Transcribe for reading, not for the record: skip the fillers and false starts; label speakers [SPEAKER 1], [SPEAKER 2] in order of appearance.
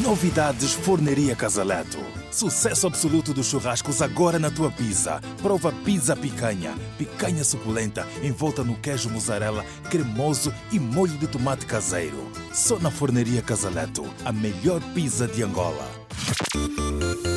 [SPEAKER 1] Novidades Forneria Casaleto. Sucesso absoluto dos churrascos agora na tua pizza. Prova pizza picanha. Picanha suculenta, envolta no queijo mussarela, cremoso e molho de tomate caseiro. Só na Forneria Casaleto, a melhor pizza de Angola.